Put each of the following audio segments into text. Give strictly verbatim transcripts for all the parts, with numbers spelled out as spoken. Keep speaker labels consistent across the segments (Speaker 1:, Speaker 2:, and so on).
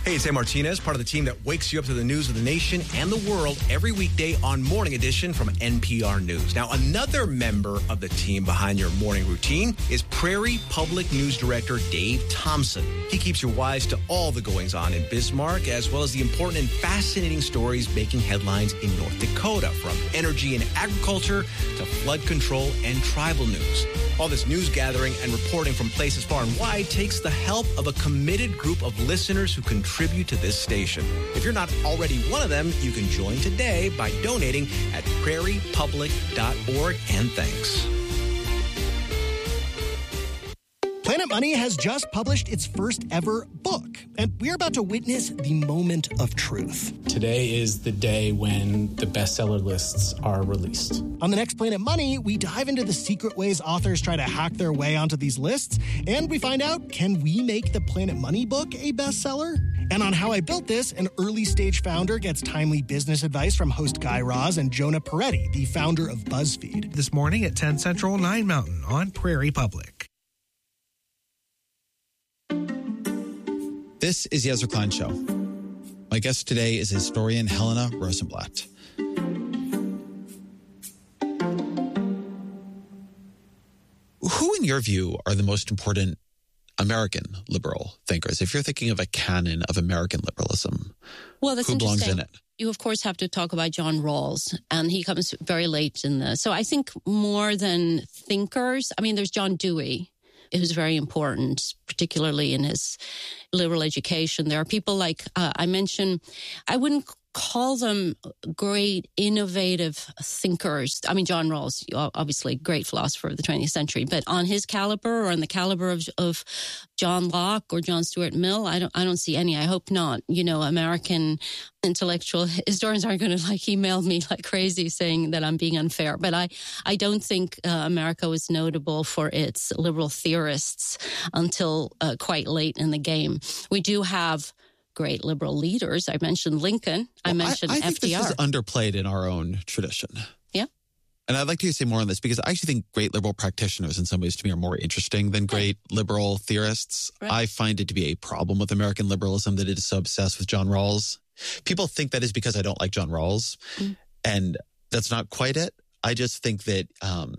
Speaker 1: Hey, it's Sam Martinez, part of the team that wakes you up to the news of the nation and the world every weekday on Morning Edition from N P R News. Now, another member of the team behind your morning routine is Prairie Public News Director Dave Thompson. He keeps you wise to all the goings-on in Bismarck, as well as the important and fascinating stories making headlines in North Dakota, from energy and agriculture to flood control and tribal news. All this news gathering and reporting from places far and wide takes the help of a committed group of listeners who contribute to this station. If you're not already one of them, you can join today by donating at prairie public dot org. And thanks.
Speaker 2: Planet Money has just published its first ever book, and we're about to witness the moment of truth.
Speaker 3: Today is the day when the bestseller lists are released.
Speaker 2: On the next Planet Money, we dive into the secret ways authors try to hack their way onto these lists, and we find out, can we make the Planet Money book a bestseller? And on How I Built This, an early-stage founder gets timely business advice from host Guy Raz and Jonah Peretti, the founder of BuzzFeed.
Speaker 4: This morning at ten Central, nine Mountain on Prairie Public.
Speaker 5: This is Yezer Klein Show. My guest today is historian Helena Rosenblatt. Who, in your view, are the most important American liberal thinkers? If you're thinking of a canon of American liberalism,
Speaker 6: well, that's
Speaker 5: who belongs
Speaker 6: interesting.
Speaker 5: in it?
Speaker 6: You, of course, have to talk about John Rawls, and he comes very late in this. So I think more than thinkers, I mean, there's John Dewey, who's very important, particularly in his liberal education. There are people like, uh, I mentioned, I wouldn't call them great innovative thinkers. I mean, John Rawls, obviously great philosopher of the twentieth century, but on his caliber or on the caliber of, of John Locke or John Stuart Mill, I don't, I don't see any. I hope not. You know, American intellectual historians aren't going to like email me like crazy saying that I'm being unfair, but I, I don't think uh, America was notable for its liberal theorists until uh, quite late in the game. We do have great liberal leaders. I mentioned Lincoln. I
Speaker 5: well,
Speaker 6: mentioned
Speaker 5: I, I think
Speaker 6: F D R.
Speaker 5: This is underplayed in our own tradition.
Speaker 6: Yeah.
Speaker 5: And I'd like to say more on this because I actually think great liberal practitioners in some ways to me are more interesting than great right. liberal theorists. Right. I find it to be a problem with American liberalism that it is so obsessed with John Rawls. People think that is because I don't like John Rawls. Mm. And that's not quite it. I just think that um,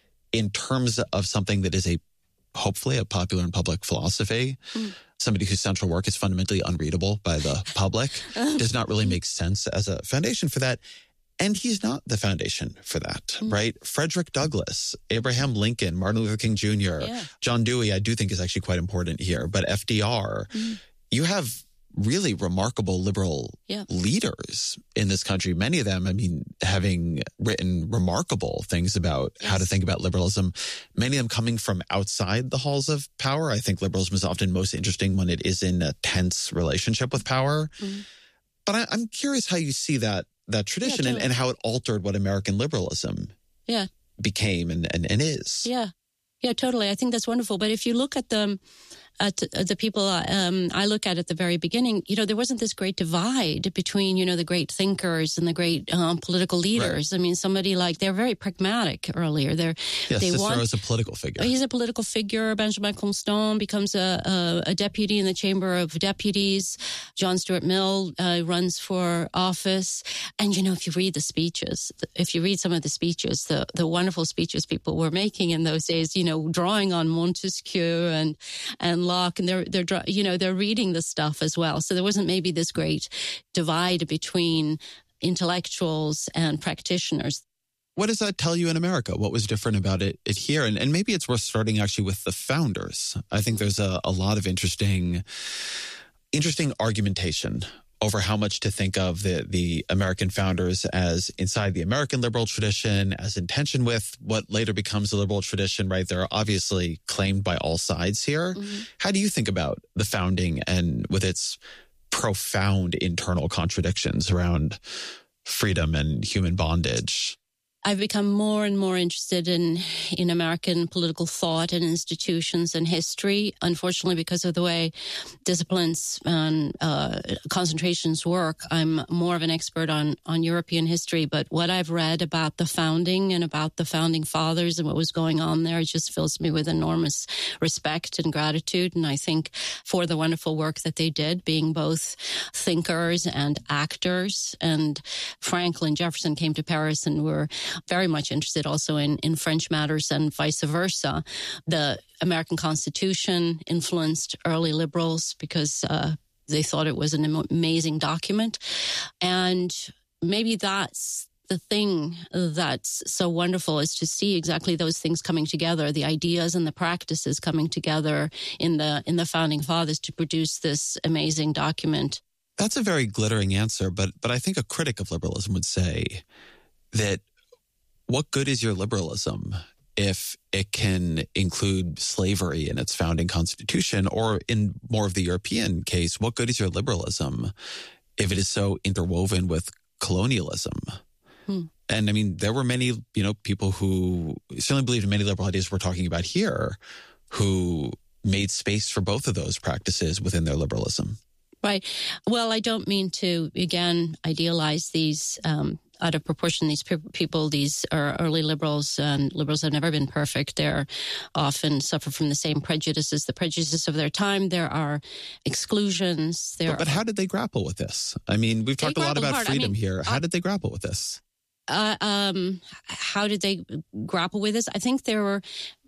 Speaker 5: in terms of something that is a hopefully a popular and public philosophy, mm. somebody whose central work is fundamentally unreadable by the public does not really make sense as a foundation for that. And he's not the foundation for that, mm. right? Frederick Douglass, Abraham Lincoln, Martin Luther King Junior, yeah. John Dewey, I do think is actually quite important here. But F D R, mm. you have really remarkable liberal yeah. leaders in this country. Many of them, I mean, having written remarkable things about yes. how to think about liberalism, many of them coming from outside the halls of power. I think liberalism is often most interesting when it is in a tense relationship with power. Mm-hmm. But I, I'm curious how you see that that tradition yeah, totally. and, and how it altered what American liberalism
Speaker 6: yeah.
Speaker 5: became and, and, and is.
Speaker 6: Yeah. Yeah, totally. I think that's wonderful. But if you look at the at the people um, I look at at the very beginning, you know, there wasn't this great divide between, you know, the great thinkers and the great um, political leaders. Right. I mean, somebody like, they're very pragmatic earlier. They're,
Speaker 5: yes,
Speaker 6: they
Speaker 5: Cicero
Speaker 6: want,
Speaker 5: is a political figure.
Speaker 6: He's a political figure. Benjamin Constant becomes a, a, a deputy in the Chamber of Deputies. John Stuart Mill uh, runs for office. And, you know, if you read the speeches, if you read some of the speeches, the, the wonderful speeches people were making in those days, you know, drawing on Montesquieu and, and Locke, and they're, they're, you know, they're reading the stuff as well. So there wasn't maybe this great divide between intellectuals and practitioners.
Speaker 5: What does that tell you in America? What was different about it, it here? And, and maybe it's worth starting actually with the founders. I think there's a, a lot of interesting, interesting argumentation over how much to think of the, the American founders as inside the American liberal tradition, as in tension with what later becomes the liberal tradition, right? They're obviously claimed by all sides here. Mm-hmm. How do you think about the founding and with its profound internal contradictions around freedom and human bondage?
Speaker 6: I've become more and more interested in, in American political thought and institutions and history. Unfortunately, because of the way disciplines and uh, concentrations work, I'm more of an expert on, on European history. But what I've read about the founding and about the founding fathers and what was going on there just fills me with enormous respect and gratitude. And I think for the wonderful work that they did, being both thinkers and actors. And Franklin, Jefferson came to Paris and were very much interested also in, in French matters and vice versa. The American Constitution influenced early liberals because uh, they thought it was an amazing document. And maybe that's the thing that's so wonderful, is to see exactly those things coming together, the ideas and the practices coming together in the in the founding fathers to produce this amazing document.
Speaker 5: That's a very glittering answer, but but I think a critic of liberalism would say that what good is your liberalism if it can include slavery in its founding constitution? Or in more of the European case, what good is your liberalism if it is so interwoven with colonialism? Hmm. And I mean, there were many, you know, people who certainly believed in many liberal ideas we're talking about here who made space for both of those practices within their liberalism.
Speaker 6: Right. Well, I don't mean to, again, idealize these um, out of proportion. These pe- people, these are early liberals, and liberals have never been perfect. They're often suffer from the same prejudices, the prejudices of their time. There are exclusions. There
Speaker 5: but, but
Speaker 6: are,
Speaker 5: how did they grapple with this? I mean, we've talked a lot about hard. freedom I mean, here. How uh, did they grapple with this?
Speaker 6: Uh, um, how did they grapple with this? I think there were...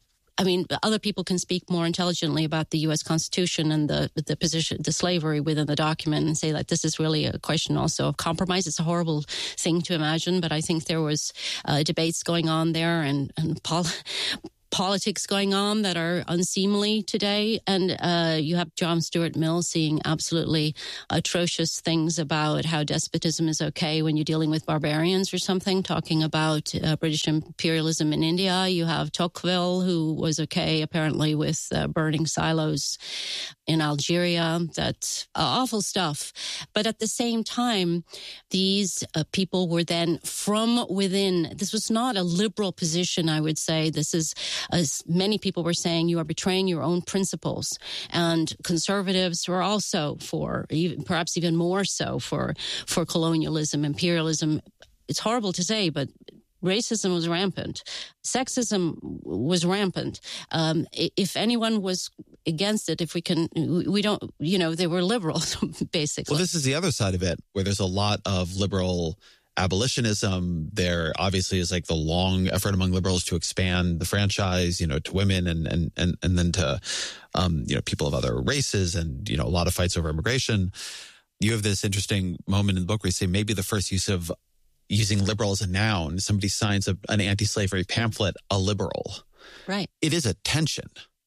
Speaker 6: I mean, other people can speak more intelligently about the U S Constitution and the the position, the slavery within the document, and say that this is really a question also of compromise. It's a horrible thing to imagine, but I think there was uh, debates going on there and and pol- politics going on that are unseemly today. And uh, you have John Stuart Mill saying absolutely atrocious things about how despotism is okay when you're dealing with barbarians or something, talking about uh, British imperialism in India. You have Tocqueville, who was okay apparently with uh, burning silos in Algeria. That's uh, awful stuff. But at the same time, these uh, people were then from within. This was not a liberal position, I would say. This is, as many people were saying, you are betraying your own principles. And conservatives were also for, even, perhaps even more so, for, for colonialism, imperialism. It's horrible to say, but racism was rampant. Sexism was rampant. Um, if anyone was against it, if we can, we don't, you know, they were liberals, basically.
Speaker 5: Well, this is the other side of it, where there's a lot of liberal abolitionism. There obviously is like the long effort among liberals to expand the franchise, you know, to women and and and, and then to, um, you know, people of other races, and, you know, a lot of fights over immigration. You have this interesting moment in the book where you say maybe the first use of using liberal as a noun, somebody signs a, an anti-slavery pamphlet, a liberal.
Speaker 6: Right.
Speaker 5: It is a tension.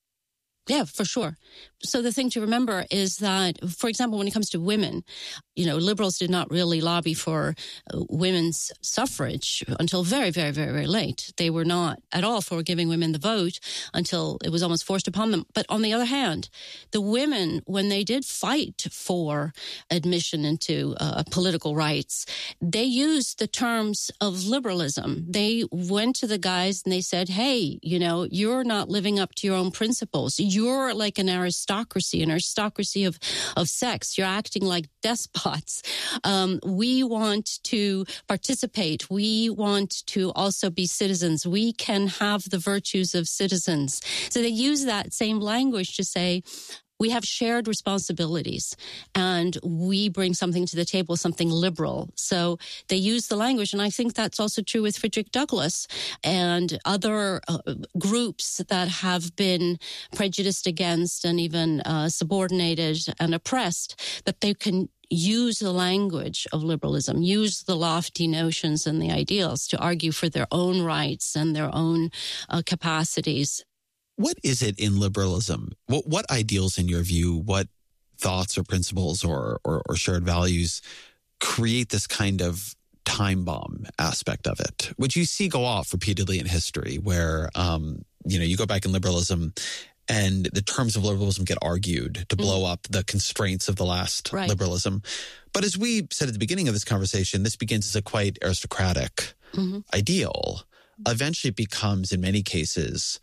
Speaker 6: Yeah, for sure. So the thing to remember is that, for example, when it comes to women, you know, liberals did not really lobby for uh, women's suffrage until very, very, very, very late. They were not at all for giving women the vote until it was almost forced upon them. But on the other hand, the women, when they did fight for admission into uh, political rights, they used the terms of liberalism. They went to the guys and they said, hey, you know, you're not living up to your own principles. You're like an aristocracy, an aristocracy of, of sex. You're acting like despots. Um, we want to participate. We want to also be citizens. We can have the virtues of citizens. So they use that same language to say, we have shared responsibilities and we bring something to the table, something liberal. So they use the language. And I think that's also true with Frederick Douglass and other uh, groups that have been prejudiced against and even uh, subordinated and oppressed, that they can use the language of liberalism, use the lofty notions and the ideals to argue for their own rights and their own uh, capacities.
Speaker 5: What is it in liberalism? What what ideals, in your view, what thoughts or principles or, or, or shared values create this kind of time bomb aspect of it, which you see go off repeatedly in history, where, um, you know, you go back in liberalism and the terms of liberalism get argued to blow mm. up the constraints of the last
Speaker 6: right.
Speaker 5: liberalism. But as we said at the beginning of this conversation, this begins as a quite aristocratic mm-hmm. ideal eventually becomes, in many cases,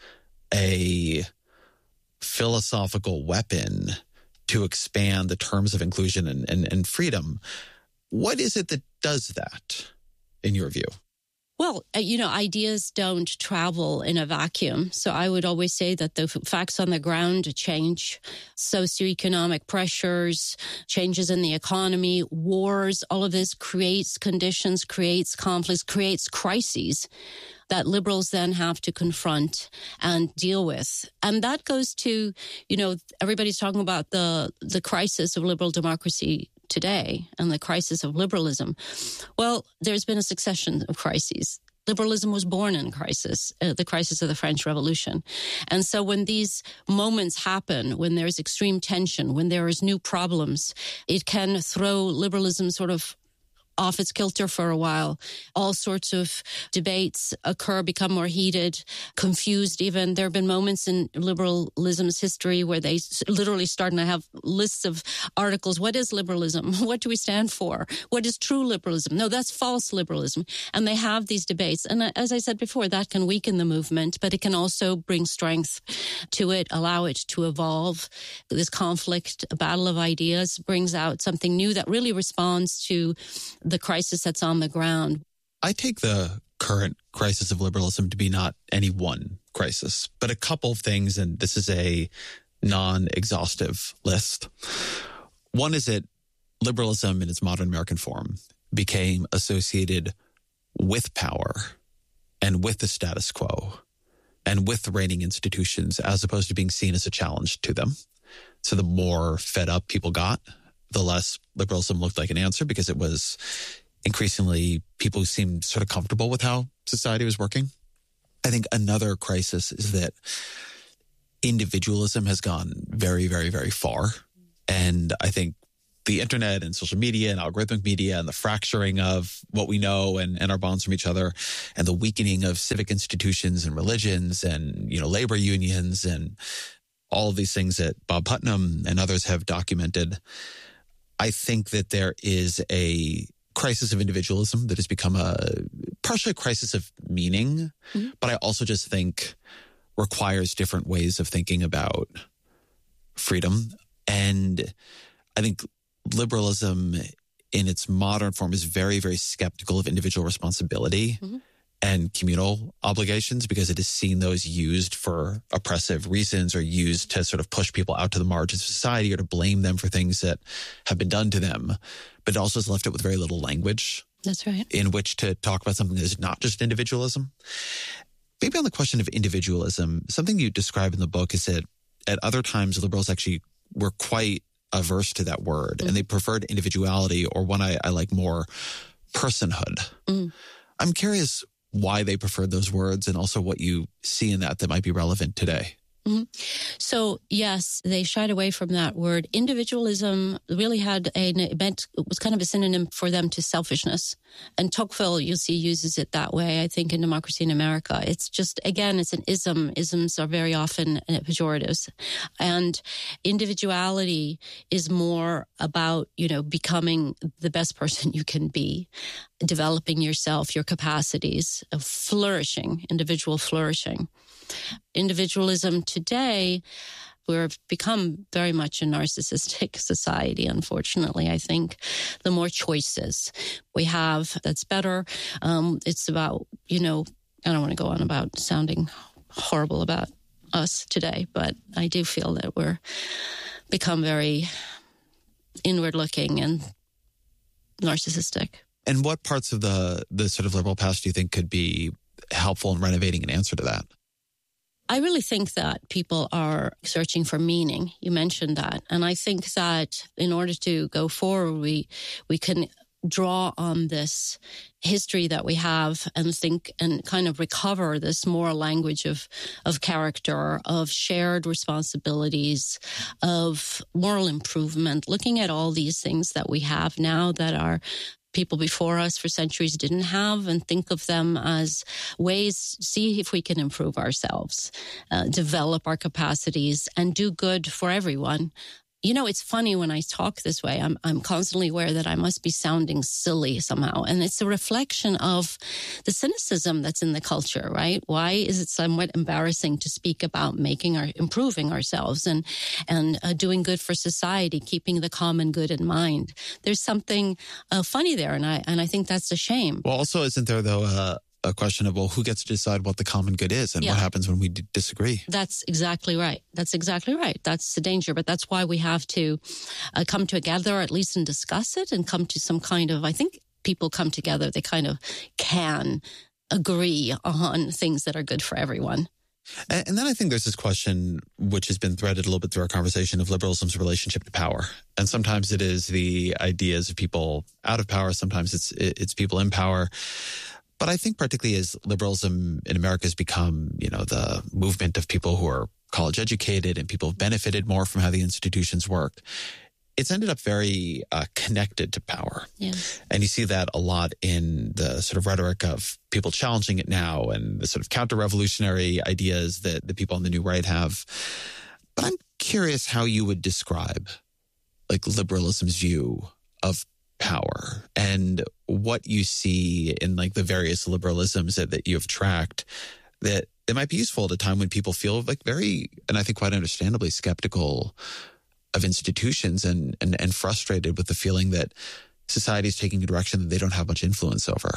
Speaker 5: a philosophical weapon to expand the terms of inclusion and, and, and freedom. What is it that does that, in your view?
Speaker 6: Well, you know, ideas don't travel in a vacuum. So I would always say that the facts on the ground change. Socioeconomic pressures, changes in the economy, wars, all of this creates conditions, creates conflicts, creates crises that liberals then have to confront and deal with. And that goes to, you know, everybody's talking about the the crisis of liberal democracy today and the crisis of liberalism. Well, there's been a succession of crises. Liberalism was born in crisis, uh, the crisis of the French Revolution. And so when these moments happen, when there's extreme tension, when there is new problems, it can throw liberalism sort of off its kilter for a while. All sorts of debates occur, become more heated, confused even. There have been moments in liberalism's history where they literally start, and I have lists of articles. What is liberalism? What do we stand for? What is true liberalism? No, that's false liberalism. And they have these debates. And as I said before, that can weaken the movement, but it can also bring strength to it, allow it to evolve. This conflict, a battle of ideas, brings out something new that really responds to the crisis that's on the ground.
Speaker 5: I take the current crisis of liberalism to be not any one crisis, but a couple of things, and this is a non-exhaustive list. One is that liberalism in its modern American form became associated with power and with the status quo and with the reigning institutions as opposed to being seen as a challenge to them. So the more fed up people got, the less liberalism looked like an answer, because it was increasingly people who seemed sort of comfortable with how society was working. I think another crisis is that individualism has gone very, very, very far. And I think the internet and social media and algorithmic media and the fracturing of what we know and, and our bonds from each other and the weakening of civic institutions and religions and, you know, labor unions and all of these things that Bob Putnam and others have documented. I think that there is a crisis of individualism that has become a partially a crisis of meaning, mm-hmm. but I also just think requires different ways of thinking about freedom. And I think liberalism in its modern form is very, very skeptical of individual responsibility mm-hmm. and communal obligations, because it has seen those used for oppressive reasons or used to sort of push people out to the margins of society or to blame them for things that have been done to them. But it also has left it with very little language.
Speaker 6: That's right.
Speaker 5: In which to talk about something that is not just individualism. Maybe on the question of individualism, something you describe in the book is that at other times liberals actually were quite averse to that word mm. and they preferred individuality, or one I, I like more, personhood. Mm. I'm curious why they preferred those words and also what you see in that that might be relevant today.
Speaker 6: Mm-hmm. So, yes, they shied away from that word. Individualism really had a, it meant, it was kind of a synonym for them to selfishness. And Tocqueville, you'll see, uses it that way, I think, in Democracy in America. It's just, again, it's an ism. Isms are very often pejoratives. And individuality is more about, you know, becoming the best person you can be, developing yourself, your capacities, of flourishing, individual flourishing. Individualism today, we've become very much a narcissistic society, unfortunately. I think the more choices we have, that's better. Um, it's about, you know, I don't want to go on about sounding horrible about us today, but I do feel that we're become very inward looking and narcissistic.
Speaker 5: And what parts of the, the sort of liberal past do you think could be helpful in renovating an answer to that?
Speaker 6: I really think that people are searching for meaning. You mentioned that. And I think that in order to go forward, we we can draw on this history that we have and think and kind of recover this moral language of, of character, of shared responsibilities, of moral improvement, looking at all these things that we have now that are people before us for centuries didn't have, and think of them as ways, see if we can improve ourselves, uh, develop our capacities, and do good for everyone. You know, it's funny when I talk this way, I'm I'm constantly aware that I must be sounding silly somehow. And it's a reflection of the cynicism that's in the culture, right? Why is it somewhat embarrassing to speak about making or improving ourselves and, and uh, doing good for society, keeping the common good in mind? There's something uh, funny there, and I, and I think that's a shame.
Speaker 5: Well, also, isn't there, though, uh, a question of, well, who gets to decide what the common good is and
Speaker 6: Yeah.
Speaker 5: what happens when we d- disagree?
Speaker 6: That's exactly right. That's exactly right. That's the danger. But that's why we have to uh, come together, at least, and discuss it and come to some kind of, I think people come together, they kind of can agree on things that are good for everyone.
Speaker 5: And, and then I think there's this question, which has been threaded a little bit through our conversation, of liberalism's relationship to power. And sometimes it is the ideas of people out of power. Sometimes it's it's people in power. But I think particularly as liberalism in America has become, you know, the movement of people who are college educated and people have benefited more from how the institutions work, it's ended up very uh, connected to power.
Speaker 6: Yeah.
Speaker 5: And you see that a lot in the sort of rhetoric of people challenging it now and the sort of counter-revolutionary ideas that the people on the new right have. But I'm curious how you would describe like liberalism's view of power and what you see in like the various liberalisms that, that you've tracked, that it might be useful at a time when people feel like very, and I think quite understandably, skeptical of institutions and, and, and frustrated with the feeling that society is taking a direction that they don't have much influence over.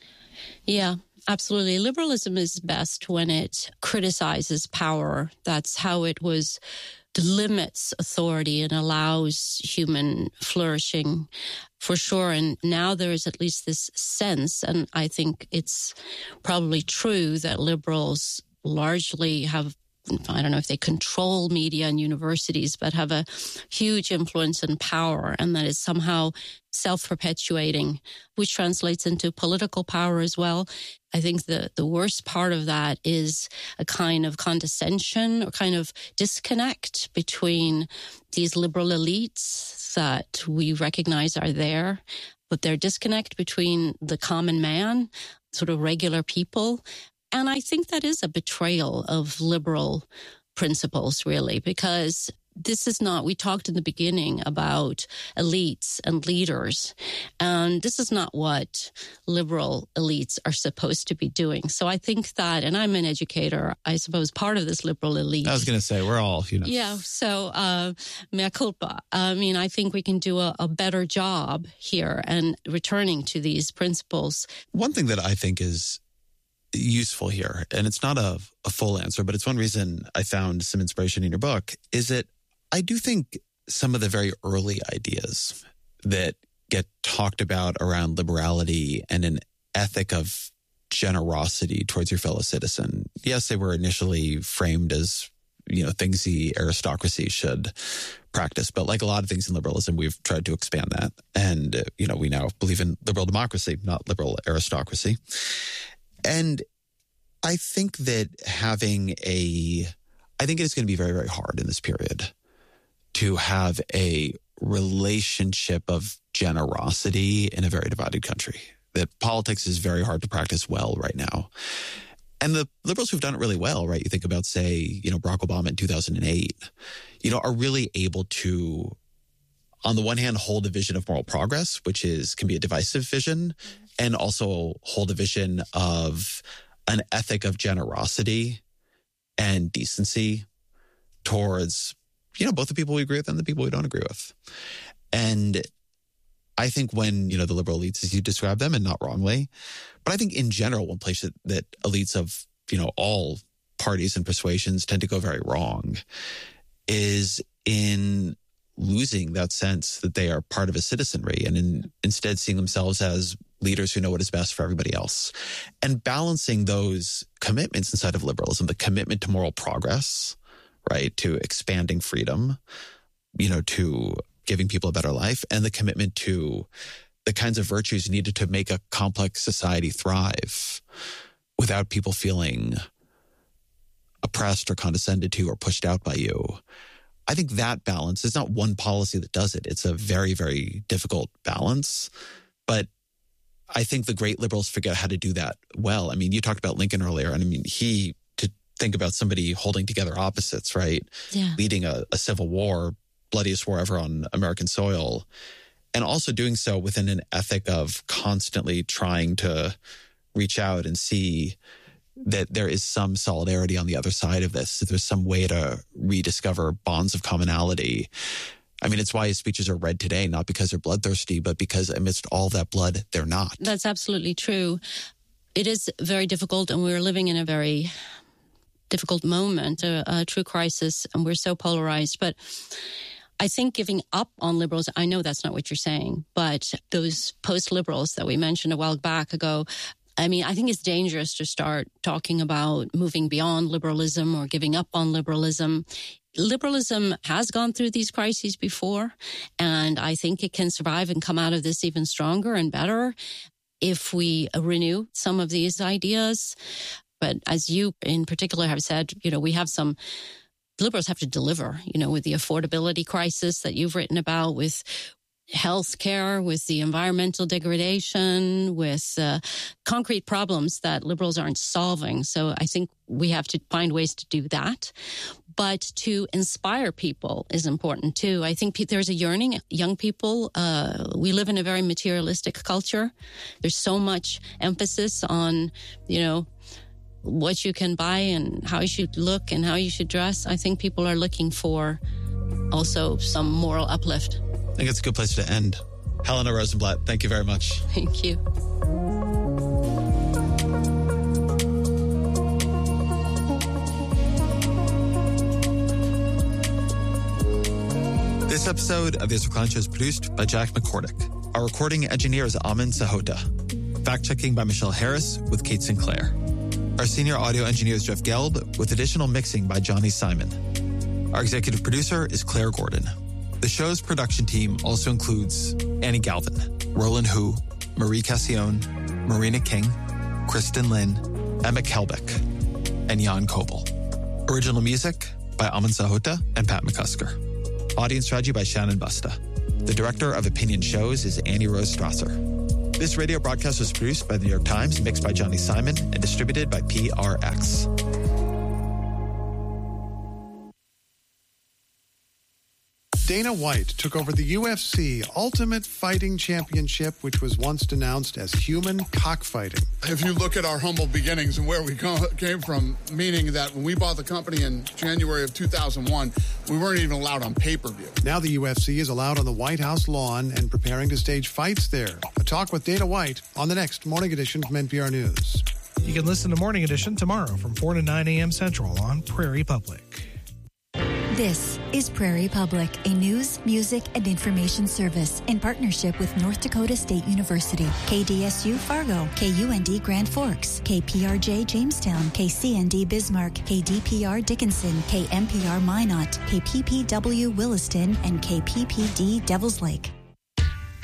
Speaker 6: Yeah, absolutely. Liberalism is best when it criticizes power. That's how it was limits authority and allows human flourishing, for sure. And now there is at least this sense, and I think it's probably true, that liberals largely have, I don't know if they control media and universities, but have a huge influence and power, and that is somehow self-perpetuating, which translates into political power as well. I think the, the worst part of that is a kind of condescension or kind of disconnect between these liberal elites that we recognize are there, but their disconnect between the common man, sort of regular people. And I think that is a betrayal of liberal principles, really, because this is not, we talked in the beginning about elites and leaders, and this is not what liberal elites are supposed to be doing. So I think that, and I'm an educator, I suppose part of this liberal elite.
Speaker 5: I was going to say, we're all, you know.
Speaker 6: Yeah, so uh, mea culpa. I mean, I think we can do a, a better job here and returning to these principles.
Speaker 5: One thing that I think is useful here, and it's not a, a full answer, but it's one reason I found some inspiration in your book, is that I do think some of the very early ideas that get talked about around liberality and an ethic of generosity towards your fellow citizen, yes, they were initially framed as, you know, things the aristocracy should practice. But like a lot of things in liberalism, we've tried to expand that. And, uh, you know, we now believe in liberal democracy, not liberal aristocracy. And I think that having a, I think it is going to be very, very hard in this period to have a relationship of generosity in a very divided country. That politics is very hard to practice well right now. And the liberals who've done it really well, right? You think about, say, you know, Barack Obama in two thousand eight, you know, are really able to, on the one hand, hold a vision of moral progress, which is can be a divisive vision, and also hold a vision of an ethic of generosity and decency towards, you know, both the people we agree with and the people we don't agree with. And I think when, you know, the liberal elites, as you describe them, and not wrongly, but I think in general, one place that, that elites of, you know, all parties and persuasions tend to go very wrong is in losing that sense that they are part of a citizenry and in, instead seeing themselves as leaders who know what is best for everybody else. And balancing those commitments inside of liberalism, the commitment to moral progress, right, to expanding freedom, you know, to giving people a better life, and the commitment to the kinds of virtues needed to make a complex society thrive without people feeling oppressed or condescended to or pushed out by you. I think that balance is not one policy that does it. It's a very, very difficult balance. But I think the great liberals figure out how to do that well. I mean, you talked about Lincoln earlier, and I mean, he, to think about somebody holding together opposites, right?
Speaker 6: Yeah.
Speaker 5: Leading a, a civil war bloodiest war ever on American soil, and also doing so within an ethic of constantly trying to reach out and see that there is some solidarity on the other side of this, that there's some way to rediscover bonds of commonality. I mean, it's why his speeches are read today, not because they're bloodthirsty, but because amidst all that blood, they're not.
Speaker 6: That's absolutely true. It is very difficult, and we're living in a very difficult moment, a, a true crisis, and we're so polarized. But I think giving up on liberals, I know that's not what you're saying, but those post-liberals that we mentioned a while back ago, I mean, I think it's dangerous to start talking about moving beyond liberalism or giving up on liberalism. Liberalism has gone through these crises before, and I think it can survive and come out of this even stronger and better if we renew some of these ideas. But as you in particular have said, you know, we have some liberals have to deliver, you know, with the affordability crisis that you've written about, with health care, with the environmental degradation, with uh, concrete problems that liberals aren't solving. So I think we have to find ways to do that. But to inspire people is important too. I think there's a yearning. Young people, uh, we live in a very materialistic culture. There's so much emphasis on, you know, what you can buy and how you should look and how you should dress. I think people are looking for also some moral uplift.
Speaker 5: I think it's a good place to end. Helena Rosenblatt, thank you very much.
Speaker 6: Thank you.
Speaker 5: This episode of the Ezra Klein Show is produced by Jack McCordick. Our recording engineer is Amin Sahota. Fact-checking by Michelle Harris with Kate Sinclair. Our senior audio engineer is Jeff Gelb, with additional mixing by Johnny Simon. Our executive producer is Claire Gordon. The show's production team also includes Annie Galvin, Roland Hu, Marie Cassione, Marina King, Kristen Lin, Emma Kelbeck, and Jan Kobel. Original music by Amin Sahota and Pat McCusker. Audience strategy by Shannon Busta. The director of Opinion Shows is Annie Rose Strasser. This radio broadcast was produced by The New York Times, mixed by Johnny Simon, and distributed by P R X.
Speaker 7: Dana White took over the U F C Ultimate Fighting Championship, which was once denounced as human cockfighting.
Speaker 8: If you look at our humble beginnings and where we came from, meaning that when we bought the company in January of two thousand one, we weren't even allowed on pay-per-view.
Speaker 7: Now the U F C is allowed on the White House lawn and preparing to stage fights there. A talk with Dana White on the next Morning Edition from N P R News.
Speaker 4: You can listen to Morning Edition tomorrow from four to nine a.m. Central on Prairie Public.
Speaker 9: This is Prairie Public, a news, music, and information service in partnership with North Dakota State University, K D S U Fargo, K U N D Grand Forks, K P R J Jamestown, K C N D Bismarck, K D P R Dickinson, K M P R Minot, K P P W Williston, and K P P D Devils Lake.